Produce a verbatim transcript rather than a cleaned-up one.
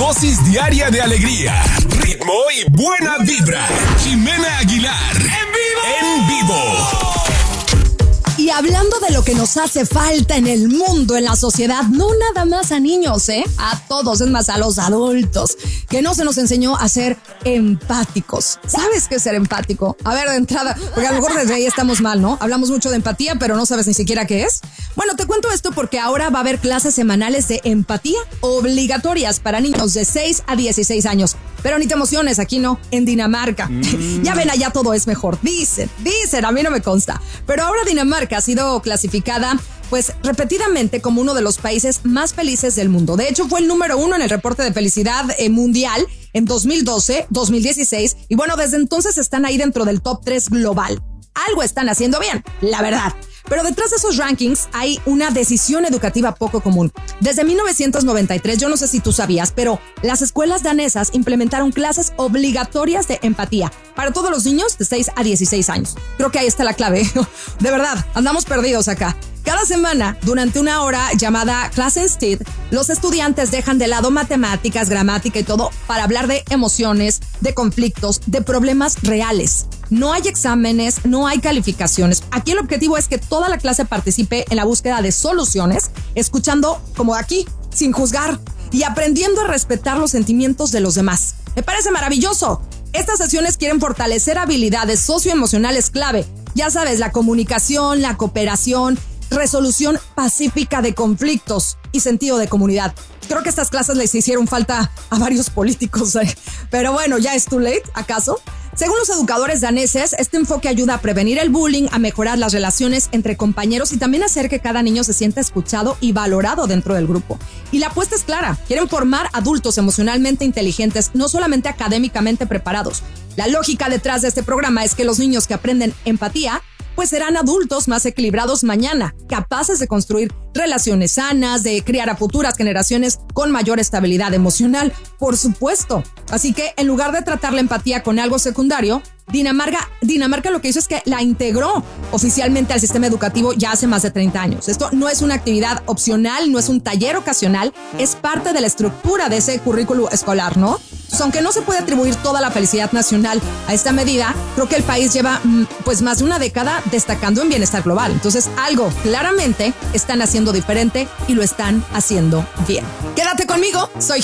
dosis diaria de alegría, ritmo y buena vibra. Jimena Aguilar. ¡En vivo! ¡En vivo! Y hablando de lo que nos hace falta en el mundo, en la sociedad, no nada más a niños, ¿eh? A todos, es más, a los adultos, que no se nos enseñó a ser empáticos. ¿Sabes qué es ser empático? A ver, de entrada, porque a lo mejor desde ahí estamos mal, ¿no? Hablamos mucho de empatía, pero no sabes ni siquiera qué es. Bueno, te cuento esto porque ahora va a haber clases semanales de empatía obligatorias para niños de seis a dieciséis años. Pero ni te emociones, aquí no, en Dinamarca. Mm. Ya ven, allá todo es mejor. Dicen, dicen, a mí no me consta. Pero ahora Dinamarca ha sido clasificada, pues, repetidamente como uno de los países más felices del mundo. De hecho, fue el número uno en el reporte de felicidad eh, mundial en dos mil doce, dos mil dieciséis. Y bueno, desde entonces están ahí dentro del top tres global. Algo están haciendo bien, la verdad. Pero detrás de esos rankings hay una decisión educativa poco común. Desde mil novecientos noventa y tres, yo no sé si tú sabías, pero las escuelas danesas implementaron clases obligatorias de empatía para todos los niños de seis a dieciséis años. Creo que ahí está la clave. De verdad, andamos perdidos acá. Cada semana, durante una hora llamada Klassenstid, los estudiantes dejan de lado matemáticas, gramática y todo para hablar de emociones, de conflictos, de problemas reales. No hay exámenes, no hay calificaciones. Aquí el objetivo es que toda la clase participe en la búsqueda de soluciones, escuchando como aquí, sin juzgar y aprendiendo a respetar los sentimientos de los demás. Me parece maravilloso. Estas sesiones quieren fortalecer habilidades socioemocionales clave. Ya sabes, la comunicación, la cooperación, resolución pacífica de conflictos y sentido de comunidad. Creo que estas clases les hicieron falta a varios políticos, ¿eh? Pero bueno, ya es too late, ¿acaso? Según los educadores daneses, este enfoque ayuda a prevenir el bullying, a mejorar las relaciones entre compañeros y también a hacer que cada niño se sienta escuchado y valorado dentro del grupo. Y la apuesta es clara, quieren formar adultos emocionalmente inteligentes, no solamente académicamente preparados. La lógica detrás de este programa es que los niños que aprenden empatía pues serán adultos más equilibrados mañana, capaces de construir relaciones sanas, de criar a futuras generaciones con mayor estabilidad emocional, por supuesto. Así que en lugar de tratar la empatía con algo secundario, Dinamarca, Dinamarca lo que hizo es que la integró oficialmente al sistema educativo ya hace más de treinta años. Esto no es una actividad opcional, no es un taller ocasional, es parte de la estructura de ese currículo escolar, ¿no? Pues aunque no se puede atribuir toda la felicidad nacional a esta medida, creo que el país lleva pues más de una década destacando en bienestar global. Entonces algo claramente están haciendo diferente y lo están haciendo bien. Quédate conmigo, soy